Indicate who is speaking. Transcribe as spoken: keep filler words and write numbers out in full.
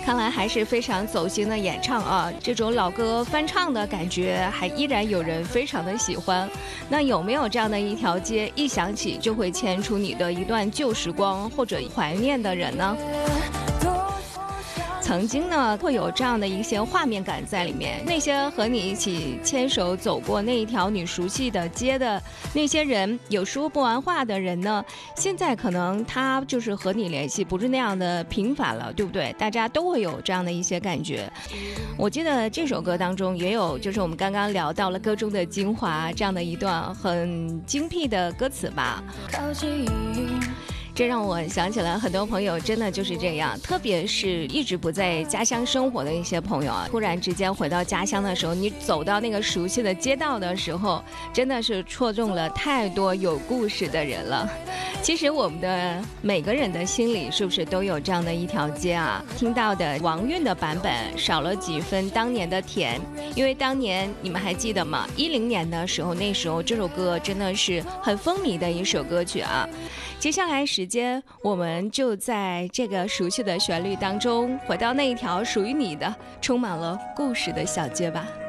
Speaker 1: 看来还是非常走心的演唱啊，这种老歌翻唱的感觉还依然有人非常的喜欢。那有没有这样的一条街，一想起就会牵出你的一段旧时光或者怀念的人呢？曾经呢，会有这样的一些画面感在里面，那些和你一起牵手走过那一条你熟悉的街的那些人，有说不完话的人呢，现在可能他就是和你联系不是那样的频繁了，对不对？大家都会有这样的一些感觉。我记得这首歌当中也有，就是我们刚刚聊到了歌中的精华，这样的一段很精辟的歌词吧。这让我想起了很多朋友真的就是这样，特别是一直不在家乡生活的一些朋友啊，突然之间回到家乡的时候，你走到那个熟悉的街道的时候，真的是戳中了太多有故事的人了。其实我们的每个人的心里是不是都有这样的一条街啊？听到的王韵的版本少了几分当年的甜，因为当年你们还记得吗？一零年的时候，那时候这首歌真的是很风靡的一首歌曲啊。接下来时间我们就在这个熟悉的旋律当中，回到那一条属于你的充满了故事的小街吧。